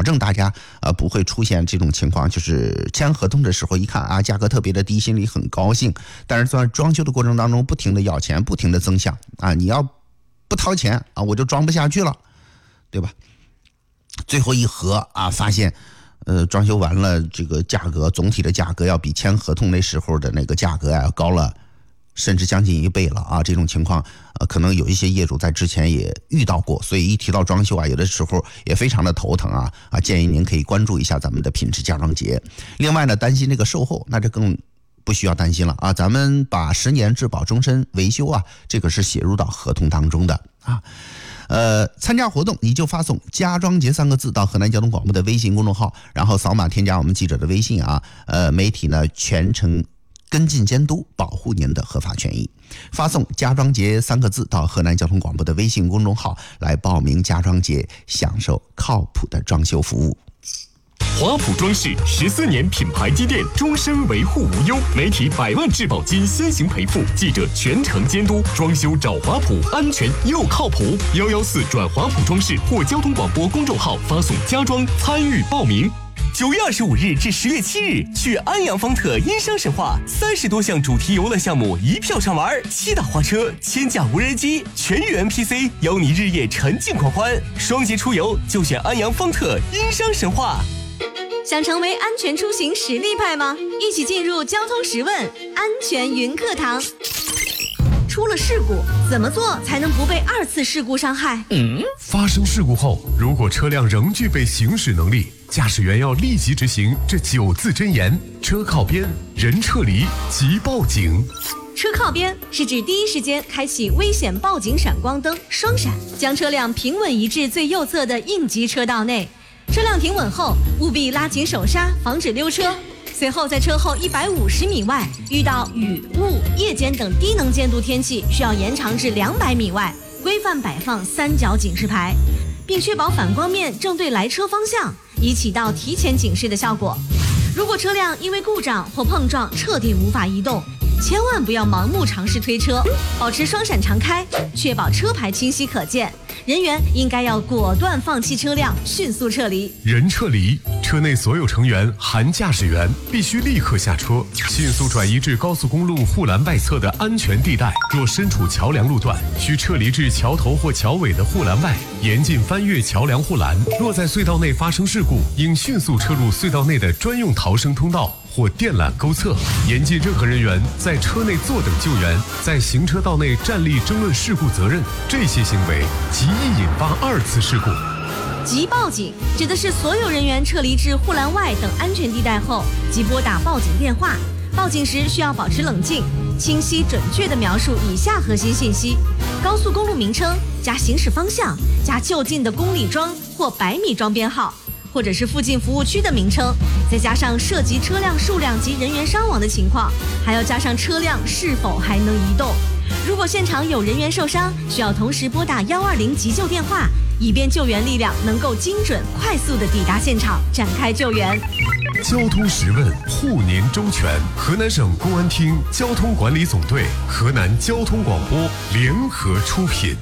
保证大家不会出现这种情况，就是签合同的时候一看啊价格特别的低，心里很高兴，但是在装修的过程当中不停的要钱，不停的增项啊，你要不掏钱啊我就装不下去了，对吧？最后一核啊发现装修完了这个价格，总体的价格要比签合同那时候的那个价格要高了，甚至将近1倍了啊！这种情况可能有一些业主在之前也遇到过，所以一提到装修啊，有的时候也非常的头疼啊！建议您可以关注一下咱们的品质家装节。另外呢，担心这个售后，那这更不需要担心了啊！咱们把10年质保终身维修啊，这个是写入到合同当中的啊。参加活动你就发送家装节3个字到河南交通广播的微信公众号，然后扫码添加我们记者的微信啊。媒体呢全程跟进监督，保护您的合法权益。发送家装节3个字到河南交通广播的微信公众号来报名家装节，享受靠谱的装修服务。 华普装饰14年品牌积淀，终身维护无忧，媒体100万质保金先行赔付，记者全程监督，装修找华普，安全又靠谱。114转华普装饰或交通广播公众号发送家装参与报名。 9月25日至10月7日，去安阳方特因商神话，30多项主题游乐项目一票上玩，7大花车、千架无人机、全域 NPC， 邀你日夜沉浸狂欢。双节出游就选安阳方特因商神话。 想成为安全出行实力派吗？一起进入交通十问安全云课堂。出了事故，怎么做才能不被2次事故伤害？ 发生事故后，如果车辆仍具备行驶能力，驾驶员要立即执行这9字真言：车靠边，人撤离，即报警。 车靠边是指第一时间开启危险报警闪光灯双闪，将车辆平稳移至最右侧的应急车道内。车辆停稳后，务必拉紧手刹，防止溜车。随后在车后150米外，遇到雨、雾、夜间等低能见度天气，需要延长至200米外，规范摆放3角警示牌，并确保反光面正对来车方向，以起到提前警示的效果。如果车辆因为故障或碰撞彻底无法移动，千万不要盲目尝试推车，保持双闪常开，确保车牌清晰可见。人员应该要果断放弃车辆，迅速撤离。 人撤离，车内所有成员含驾驶员必须立刻下车，迅速转移至高速公路护栏外侧的安全地带。若身处桥梁路段，需撤离至桥头或桥尾的护栏外，严禁翻越桥梁护栏。若在隧道内发生事故，应迅速撤入隧道内的专用逃生通道或电缆沟侧，严禁任何人员在车内坐等救援，在行车道内站立争论事故责任，这些行为极易引发2次事故。 即报警指的是所有人员撤离至护栏外等安全地带后，即拨打报警电话。报警时需要保持冷静，清晰准确地描述以下核心信息：高速公路名称加行驶方向加就近的公里桩或百米桩编号，或者是附近服务区的名称，再加上涉及车辆数量及人员伤亡的情况，还要加上车辆是否还能移动。如果现场有人员受伤，需要同时拨打120急救电话，以便救援力量能够精准快速地抵达现场，展开救援。 交通十问，护您周全。河南省公安厅交通管理总队、河南交通广播联合出品。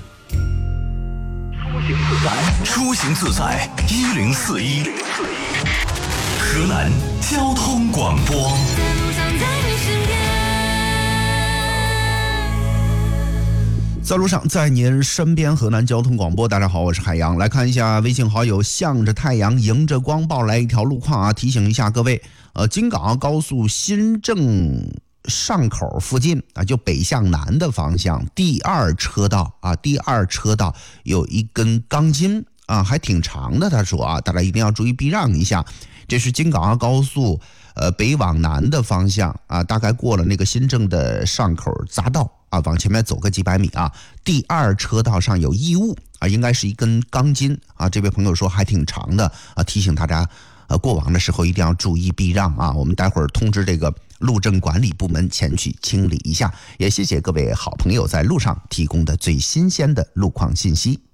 出行自在1041，河南交通广播。 在路上，在您身边，河南交通广播。大家好，我是海洋。来看一下微信好友向着太阳迎着光报来一条路况啊，提醒一下各位，京港高速新郑上口附近啊，就北向南的方向，第2车道有一根钢筋啊，还挺长的。他说啊，大家一定要注意避让一下。这是京港高速北往南的方向啊，大概过了那个新郑的上口匝道啊，往前面走个几百米啊，第2车道上有异物啊，应该是一根钢筋啊。这位朋友说还挺长的啊，提醒大家过往的时候一定要注意避让啊。我们待会儿通知这个路政管理部门前去清理一下。也谢谢各位好朋友在路上提供的最新鲜的路况信息。